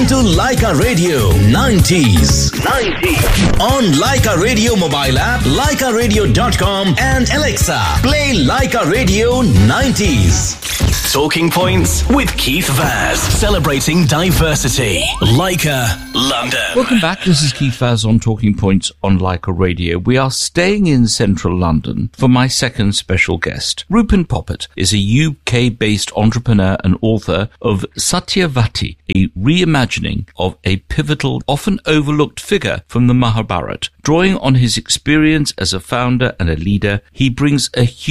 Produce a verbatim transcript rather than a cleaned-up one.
to Leica Radio nineties. nineties. On Leica Radio mobile app, leica radio dot com and Alexa, play Leica Radio nineties. Talking Points with Keith Vaz, celebrating diversity. Leica, London. Welcome back. This is Keith Vaz on Talking Points on Leica Radio. We are staying in central London for my second special guest. Rupin Poppet is a U K-based entrepreneur and author of Satyavati, a reimagining of a pivotal, often overlooked figure from the Mahabharata. Drawing on his experience as a founder and a leader, he brings a huge